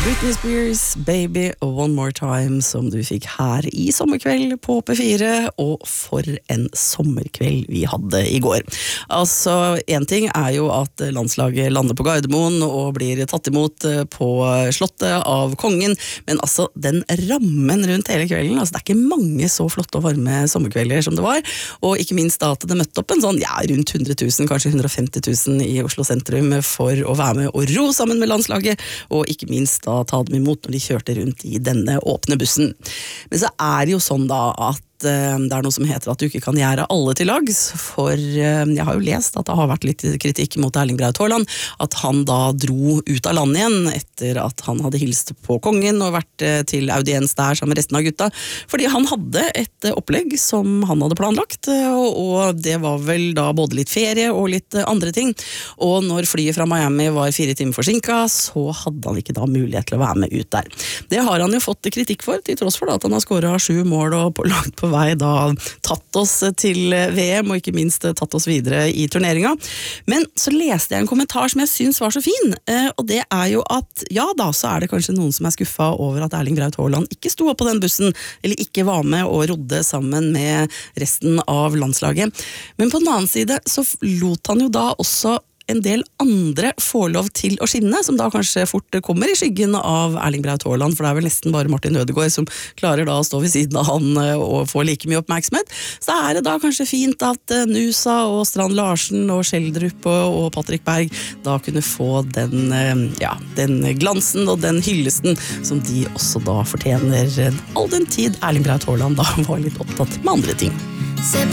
Britney Spears, Baby One More Time, som du fikk her i sommerkveld på P4, og for en sommerkveld vi hadde i går. Altså, en ting er jo at landslaget lander på Gardermoen og blir tatt imot på slottet av kongen, men altså, den rammen rundt hele kvelden, altså det er ikke mange så flotte og varme sommerkvelder som det var, og ikke minst da at det møtte opp en sånn, ja, rundt 100 000, kanskje 150 000 i Oslo sentrum for å være med og ro sammen med landslaget, og ikke minst da ta dem imot når de kjørte rundt i denne åpne bussen. Men så er det jo sånn da at det er noe som heter at du ikke kan gjøre alle til lags, for jeg har jo lest at det har vært litt kritikk mot Erling Braut Haaland, at han da dro ut av landet igjen etter at han hadde hilst på kongen og vært til audiens der sammen med resten av gutta, fordi han hadde et opplegg som han hadde planlagt, og det var vel da både litt ferie og litt andre ting, og når flyet fra Miami var 4 timer forsinket, så hadde han ikke da mulighet til å være med ut der. Det har han jo fått kritikk for, til tross for da, at han har skåret 7 mål og langt på vei da tatt oss til VM, og ikke minst tatt oss videre i turneringa. Men så leste jeg en kommentar som jeg synes var så fin, og det er jo at, ja da, så er det kanskje noen som er skuffet over at Erling Braut Haaland ikke sto opp på den bussen, eller ikke var med og rodde sammen med resten av landslaget. Men på den annen side så lot han jo da også en del andre får lov til å skinne, som da kanskje fort kommer i skyggen av Erling Braut Haaland, for det er vel nesten bare Martin Ødegaard som klarer da å stå ved siden av han og få like mye oppmerksomhet. Så er det da kanskje fint at Nusa og Strand Larsen og Schjelderup og Patrick Berg da kunne få den, ja, den glansen og den hyllesten som de også da fortjener, all den tid Erling Braut Haaland da var litt opptatt med andre ting. Se